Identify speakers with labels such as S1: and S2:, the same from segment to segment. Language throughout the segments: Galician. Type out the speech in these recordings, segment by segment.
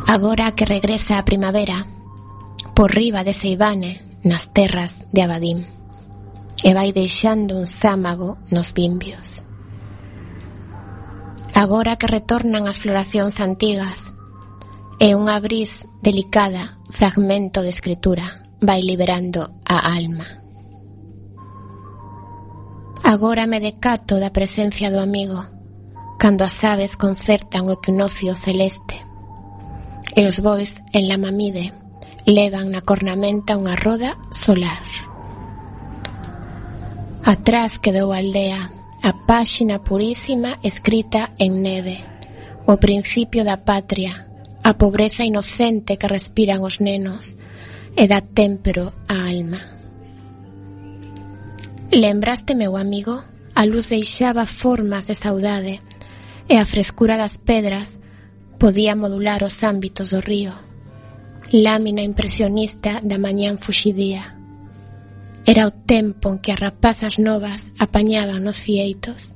S1: Agora que regresa a primavera, por riba de Seivane, nas terras de Abadim, e vai deixando un sámago nos bimbios. Agora que retornan as floracións antigas, e unha bris delicada fragmento de escritura vai liberando a alma. Agora me decato da presencia do amigo, cando as aves concertan o equinoccio celeste, e os bois en la mamide levan na cornamenta unha roda solar. Atrás quedou a aldea, a páxina purísima escrita en neve, o principio da patria, a pobreza inocente que respiran os nenos e dá témpero á alma. Lembraste, meu amigo? A luz deixaba formas de saudade e a frescura das pedras podía modular os ámbitos do río, lámina impresionista da mañán fuxidía. Era o tempo en que as rapazas novas apañaban nos fieitos.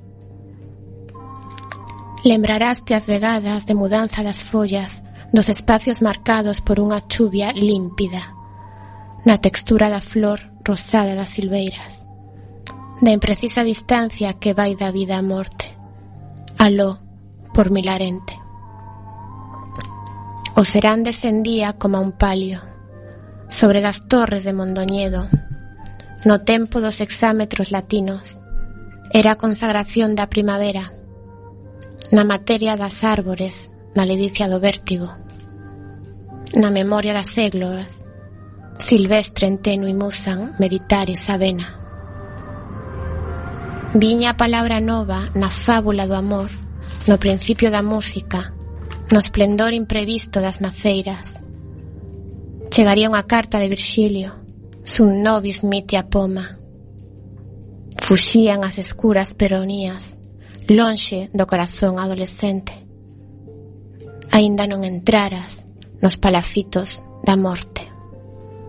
S1: Lembraraste as vegadas de mudanza das follas dos espacios marcados por unha chuvia límpida, na textura da flor rosada das silveiras, da imprecisa distancia que vai da vida á morte, aló por Milarente. O serán descendía como un palio sobre das torres de Mondoñedo. No tempo dos hexámetros latinos era a consagración da primavera, na materia das árbores, na ledicia do vértigo, na memoria das églogas, silvestre en tenue musan meditaris avena. Viña a palabra nova na fábula do amor, no principio da música, no esplendor imprevisto das maceiras. Chegaría unha carta de Virxilio, sun nobis mitia poma. Fuxían as escuras peronías, lonxe do corazón adolescente. Aínda non entraras nos palafitos da morte.